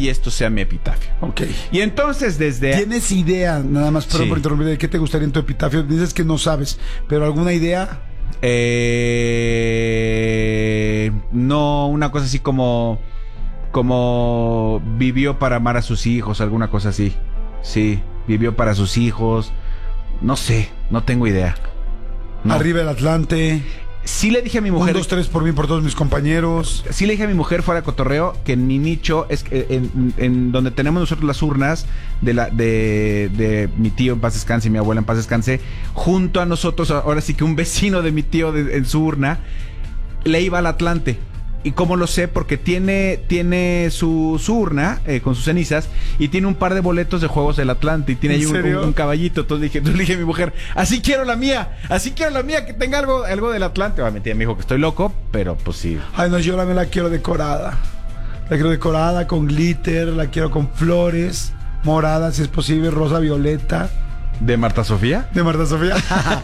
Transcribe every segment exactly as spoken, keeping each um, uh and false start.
y esto sea mi epitafio. Ok. Y entonces desde... ¿Tienes idea, nada más, perdón Sí. por interrumpir, de qué te gustaría en tu epitafio? Dices que no sabes, pero ¿alguna idea? Eh, no, una cosa así como... Como vivió para amar a sus hijos, alguna cosa así. Sí, vivió para sus hijos. No sé, no tengo idea. No. Arriba el Atlante. Sí le dije a mi mujer... Un, dos, tres por mí, por todos mis compañeros. Sí le dije a mi mujer fuera de cotorreo que en mi nicho, es que en, en donde tenemos nosotros las urnas de la de, de mi tío en paz descanse y mi abuela en paz descanse, junto a nosotros, ahora sí que un vecino de mi tío de, en su urna, le iba al Atlante. ¿Y cómo lo sé? Porque tiene, tiene su, su urna eh, con sus cenizas y tiene un par de boletos de juegos del Atlante y tiene ahí un, un, un caballito. Entonces le dije, entonces le dije a mi mujer, así quiero la mía, así quiero la mía, que tenga algo, algo del Atlante. Obviamente me dijo que estoy loco, pero pues sí. Ay, no, yo la, me la quiero decorada. La quiero decorada con glitter, la quiero con flores, morada si es posible, rosa, violeta. ¿De Marta Sofía? De Marta Sofía.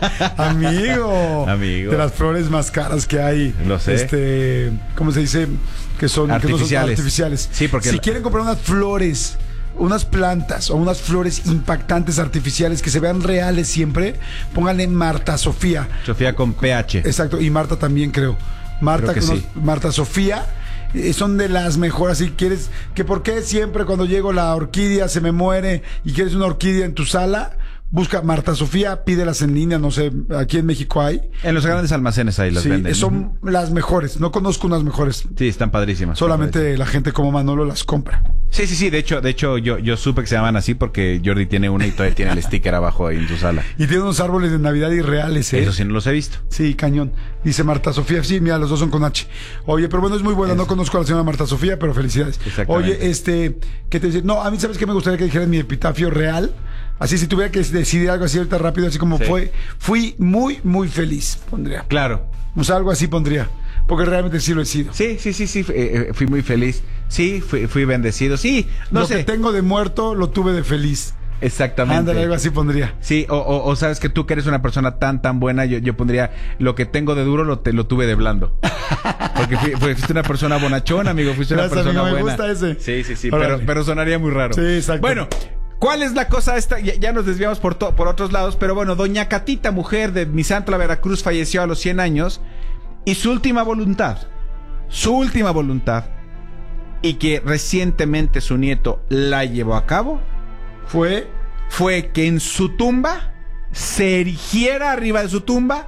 Amigo. Amigo. De las flores más caras que hay. Lo sé. Este, ¿cómo se dice? Que son artificiales. Que no son artificiales. Sí, porque si la... quieren comprar unas flores, unas plantas o unas flores impactantes artificiales que se vean reales siempre, pónganle Marta Sofía. Sofía con P H. Exacto, y Marta también creo. Marta, creo que sí. Marta Sofía. Eh, son de las mejores. Si quieres, que por qué siempre cuando llego la orquídea se me muere y quieres una orquídea en tu sala, busca Marta Sofía, pídelas en línea, no sé, aquí en México hay. En los grandes almacenes ahí las sí, venden. Son uh-huh. las mejores, no conozco unas mejores. Sí, están padrísimas. Solamente padrísimas. La gente como Manolo las compra. Sí, sí, sí, de hecho, de hecho yo, yo supe que se llaman así porque Jordi tiene una y todavía tiene el sticker abajo ahí en su sala. Y tiene unos árboles de Navidad irreales, ¿eh? Eso sí no los he visto. Sí, cañón. Dice Marta Sofía, sí, mira, los dos son con H. Oye, pero bueno, es muy buena, Eso. No conozco a la señora Marta Sofía, pero felicidades. Exactamente. Oye, este, ¿qué te dice? No, a mí, ¿sabes qué me gustaría que dijeran mi epitafio real? Así, si tuviera que decidir algo así ahorita rápido, así como sí. fue, fui muy, muy feliz, pondría. Claro. O sea, algo así pondría, porque realmente sí lo he sido. Sí, sí, sí, sí, eh, fui muy feliz. Sí, fui, fui bendecido. Sí, no lo sé. que tengo de muerto, lo tuve de feliz. Exactamente. Ándale, algo así pondría. Sí, o, o, o sabes que tú que eres una persona tan, tan buena, yo, yo pondría lo que tengo de duro lo, te, lo tuve de blando. Porque fui, fuiste una persona bonachona, amigo, fuiste Gracias, una persona amigo, me buena. gusta ese. Sí, sí, sí, Órale. pero, pero sonaría muy raro. Sí, exacto. Bueno, ¿cuál es la cosa esta? Ya, ya nos desviamos por, to, por otros lados, pero bueno, doña Catita, mujer de Misantla, Veracruz, falleció a los cien años y su última voluntad, su última voluntad, y que recientemente su nieto la llevó a cabo, Fue... fue que en su tumba se erigiera arriba de su tumba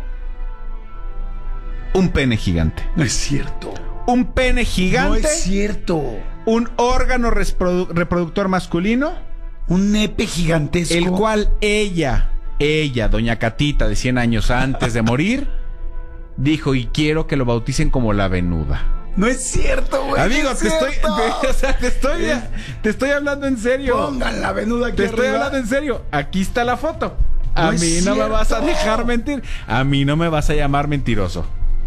un pene gigante. No es cierto. Un pene gigante. No es cierto. Un órgano reprodu- reproductor masculino. Un nepe gigantesco. El cual ella, ella, doña Catita, de cien años antes de morir, dijo, y quiero que lo bauticen como la venuda. No es cierto, güey. Amigo, no es te estoy, cierto. te, o sea, te estoy, te estoy hablando en serio. Pongan la venuda aquí Te estoy arriba. hablando en serio. Aquí está la foto. A No mí es no me vas a cierto. dejar mentir. A mí no me vas a llamar mentiroso.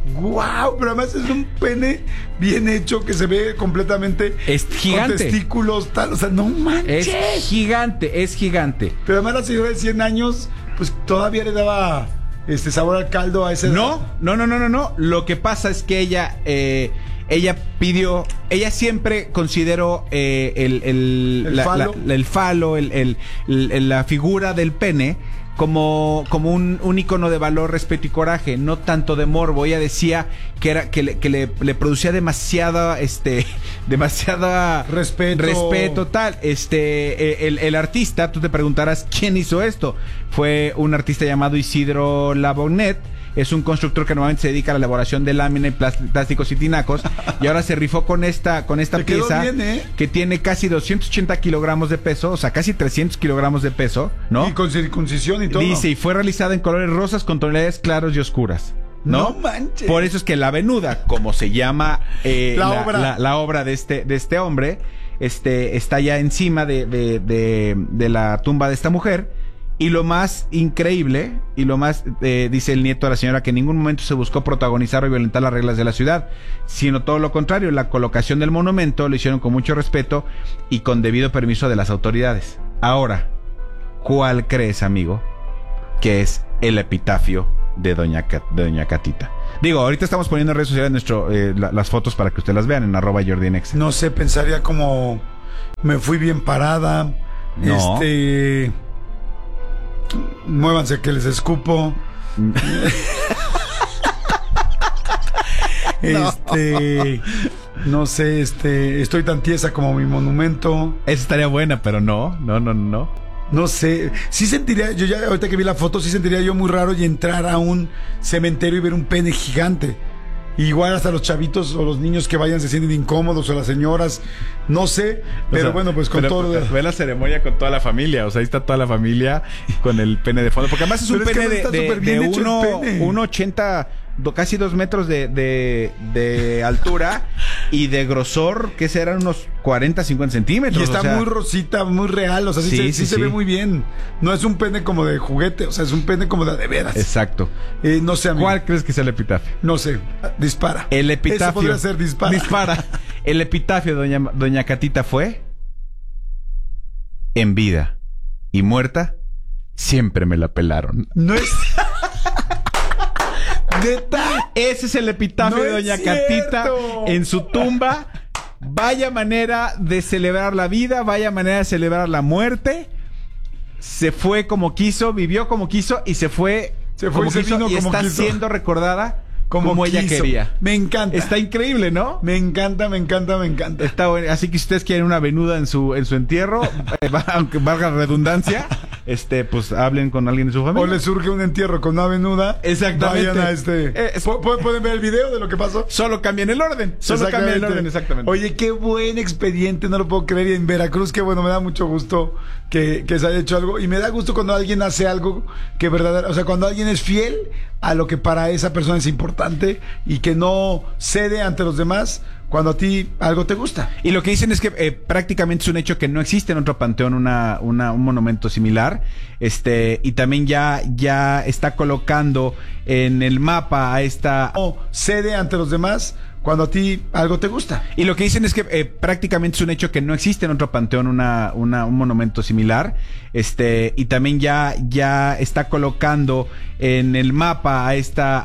Wow, pero además es un pene bien hecho que se ve completamente Es gigante. con testículos tal, o sea, no manches. Es gigante, es gigante. Pero además la señora de cien años, pues todavía le daba este sabor al caldo a ese. No, no, no, no, no, no. Lo que pasa es que ella, eh, ella pidió, ella siempre consideró eh, el, el, El la, falo. la- el falo, el, el- el- la figura del pene como, como un, un icono de valor, respeto y coraje, no tanto de morbo. Ella decía que era que le, que le, le producía demasiada, este, demasiada Respeto. respeto tal. Este, eh, el, el artista, tú te preguntarás quién hizo esto. Fue un artista llamado Isidro Labonet. Es un constructor que normalmente se dedica a la elaboración de lámina y plast- plásticos y tinacos. Y ahora se rifó con esta, con esta Te quedó pieza bien, ¿eh? que tiene casi doscientos ochenta kilogramos de peso, o sea, casi trescientos kilogramos de peso, ¿no? Y con circuncisión y todo. Dice, y fue realizada en colores rosas con tonalidades claros y oscuras. ¿No? No manches. Por eso es que la venuda, como se llama eh, La obra. la, la obra de este, de este hombre, este, está ya encima de, de, de, de la tumba de esta mujer. Y lo más increíble, y lo más, eh, dice el nieto de la señora, que en ningún momento se buscó protagonizar o violentar las reglas de la ciudad, sino todo lo contrario. La colocación del monumento lo hicieron con mucho respeto y con debido permiso de las autoridades. Ahora, ¿cuál crees, amigo, que es el epitafio de Doña, Cat- de Doña Catita? Digo, ahorita estamos poniendo en redes sociales nuestro, eh, la- las fotos para que ustedes las vean en arroba Jordi en Exa. No sé, pensaría como Me fui bien parada. No. Este. Muévanse que les escupo. Este. No sé, este. Estoy tan tiesa como mi monumento. Esa estaría buena, pero no, no, no, no. No sé, sí sentiría, yo ya ahorita que vi la foto, sí sentiría yo muy raro y entrar a un cementerio y ver un pene gigante. Igual hasta los chavitos o los niños que vayan se sienten incómodos o las señoras, no sé, pero O sea, bueno, pues con pero, todo... Ve la ceremonia con toda la familia, o sea, ahí está toda la familia con el pene de fondo, porque además es un Pero es que pene no está de, de, súper bien de hecho el uno, pene. uno ochenta, do- casi dos metros de, de, de altura y de grosor, que serán unos cuarenta, cincuenta centímetros. Y está o sea, muy rosita, muy real, o sea, sí, Sí, se, sí sí, se sí. ve muy bien. No es un pene como de juguete, o sea, es un pene como de de veras. Exacto. Eh, no sé, amigo. ¿Cuál crees que sea el epitafio? No sé, dispara. El epitafio. Eso podría ser dispara. Dispara. El epitafio, doña, doña Catita, fue: en vida y muerta, siempre me la pelaron. No es... ¿Neta? Ese es el epitafio No de es doña cierto. Catita en su tumba. Vaya manera de celebrar la vida, vaya manera de celebrar la muerte. Se fue como quiso, vivió como quiso y se fue, Se fue como y se quiso vino y como está quiso. siendo recordada como, ella quiso. quería. Me encanta. Está increíble, ¿no? Me encanta, me encanta, me encanta. Está bueno. Así que si ustedes quieren una venuda en su en su entierro, eh, va- aunque valga la redundancia, este, pues hablen con alguien de su familia. O les surge un entierro con una venuda. Exactamente. Vayan a este. Eh, es- ¿Pu- pu- ¿Pueden ver el video de lo que pasó? Solo cambian el orden. Solo cambian el orden, exactamente. Oye, qué buen expediente, no lo puedo creer. Y en Veracruz, qué bueno, me da mucho gusto que, que se haya hecho algo. Y me da gusto cuando alguien hace algo que verdaderamente, o sea, cuando alguien es fiel a lo que para esa persona es importante y que no cede ante los demás cuando a ti algo te gusta. Y lo que dicen es que eh, prácticamente es un hecho que no existe en otro panteón una, una, un monumento similar. Este, y también ya, ya está colocando en el mapa a esta. No cede ante los demás cuando a ti algo te gusta. Y lo que dicen es que eh, prácticamente es un hecho que no existe en otro panteón una, una, un monumento similar. Este, y también ya, ya está colocando en el mapa a esta